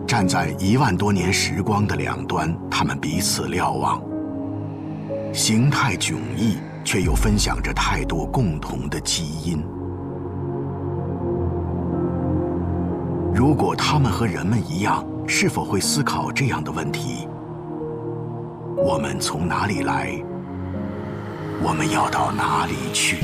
站在1万多年时光的两端，他们彼此瞭望，形态迥异，却又分享着太多共同的基因。如果他们和人们一样，是否会思考这样的问题？我们从哪里来？我们要到哪里去？